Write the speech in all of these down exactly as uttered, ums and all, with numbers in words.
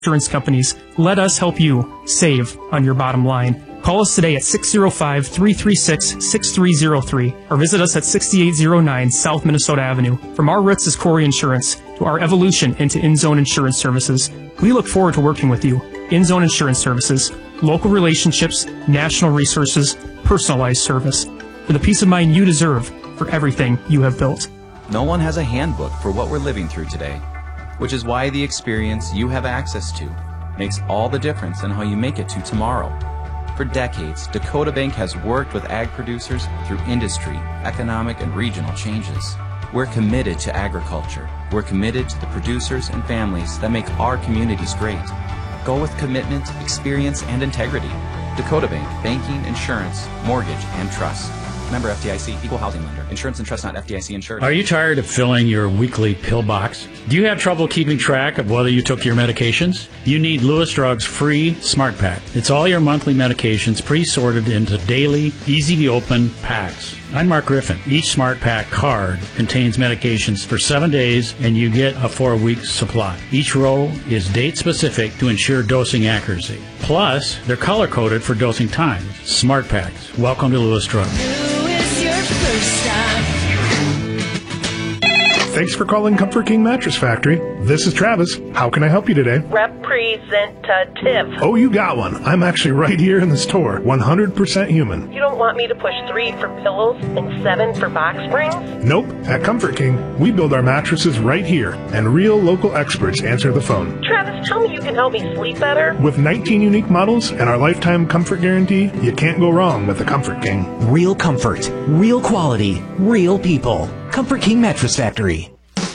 insurance companies. Let us help you save on your bottom line. Call us today at six oh five, three three six, six three oh three or visit us at sixty-eight oh nine South Minnesota Avenue. From our roots as Corey Insurance to our evolution into InZone Insurance Services, we look forward to working with you. InZone Insurance Services, local relationships, national resources, personalized service. For the peace of mind you deserve for everything you have built. No one has a handbook for what we're living through today, which is why the experience you have access to makes all the difference in how you make it to tomorrow. For decades, Dakota Bank has worked with ag producers through industry, economic, and regional changes. We're committed to agriculture. We're committed to the producers and families that make our communities great. Go with commitment, experience, and integrity. Dakota Bank, banking, insurance, mortgage, and trust. Member F D I C, equal housing lender. Insurance and trust not F D I C insured. Are you tired of filling your weekly pill box? Do you have trouble keeping track of whether you took your medications? You need Lewis Drug's free Smart Pack. It's all your monthly medications pre-sorted into daily, easy-to-open packs. I'm Mark Griffin. Each Smart Pack card contains medications for seven days, and you get a four-week supply. Each row is date-specific to ensure dosing accuracy. Plus, they're color-coded for dosing times. Smart Packs. Welcome to Lewis Drug. Thanks for calling Comfort King Mattress Factory. This is Travis. How can I help you today? Representative. Oh, you got one. I'm actually right here in the store. one hundred percent human. You don't want me to push three for pillows and seven for box springs? Nope. At Comfort King, we build our mattresses right here, and real local experts answer the phone. Travis, tell me you can help me sleep better. With nineteen unique models and our lifetime comfort guarantee, you can't go wrong with the Comfort King. Real comfort, real quality, real people. Comfort King Mattress Factory.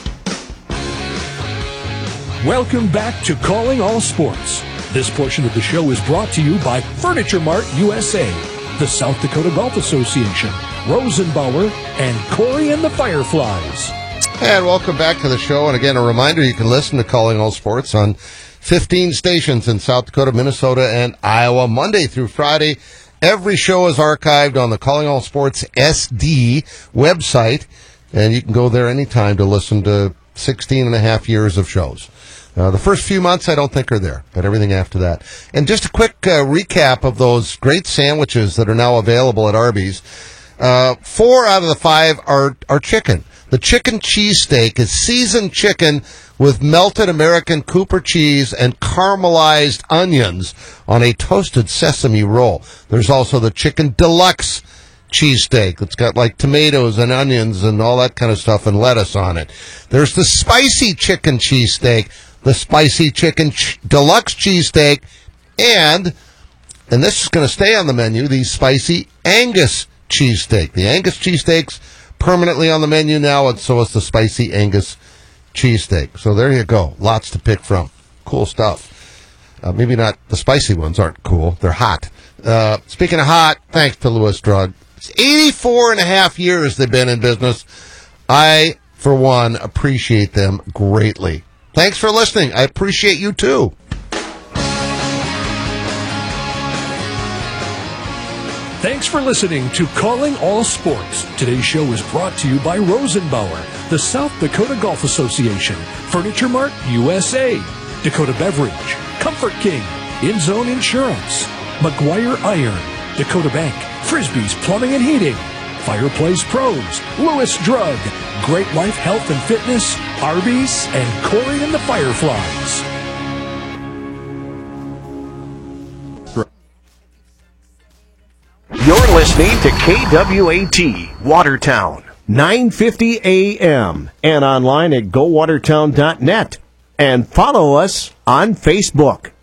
Welcome back to Calling All Sports. This portion of the show is brought to you by Furniture Mart U S A, the South Dakota Golf Association, Rosenbauer, and Corey and the Fireflies. And welcome back to the show. And again, a reminder, you can listen to Calling All Sports on fifteen stations in South Dakota, Minnesota, and Iowa, Monday through Friday. Every show is archived on the Calling All Sports S D website, and you can go there anytime to listen to sixteen and a half years of shows. Uh, the first few months I don't think are there, but everything after that. And just a quick uh, recap of those great sandwiches that are now available at Arby's. Uh, four out of the five are, are chicken. The chicken cheesesteak is seasoned chicken with melted American Cooper cheese and caramelized onions on a toasted sesame roll. There's also the chicken deluxe cheesesteak. It's got like tomatoes and onions and all that kind of stuff and lettuce on it. There's the spicy chicken cheesesteak, the spicy chicken ch- deluxe cheesesteak, and, and this is going to stay on the menu, the spicy Angus cheesesteak. The Angus cheesesteak's permanently on the menu now, and so is the spicy Angus cheesesteak. So there you go. Lots to pick from. Cool stuff. Uh, maybe not the spicy ones aren't cool. They're hot. Uh, speaking of hot, thanks to Lewis Drug. It's eighty-four and a half years they've been in business. I, for one, appreciate them greatly. Thanks for listening. I appreciate you, too. Thanks for listening to Calling All Sports. Today's show is brought to you by Rosenbauer, the South Dakota Golf Association, Furniture Mart U S A, Dakota Beverage, Comfort King, InZone Insurance, McGuire Iron, Dakota Bank, Frisbee's Plumbing and Heating, Fireplace Pros, Lewis Drug, Great Life Health and Fitness, Arby's, and Corey and the Fireflies. You're listening to K W A T, Watertown, nine fifty A M, and online at go watertown dot net. And follow us on Facebook.